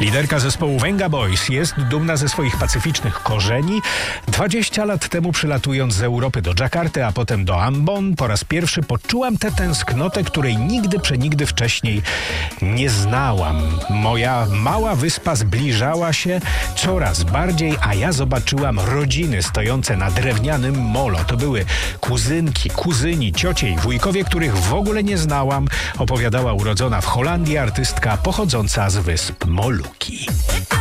Liderka zespołu Venga Boys jest dumna ze swoich pacyficznych korzeni. 20 lat temu przylatując z Europy do Dżakarty, a potem do Ambon, po raz pierwszy poczułam tę tęsknotę, której nigdy wcześniej nie znałam. Moja mała wyspa zbliżała się coraz bardziej, a ja zobaczyłam rodziny stojące na drewnianym molo. To były kuzynki, kuzyni, ciocie i wujkowie, których w ogóle nie znałam, opowiadała urodzona w Holandii artystka pochodząca z wysp Moluki.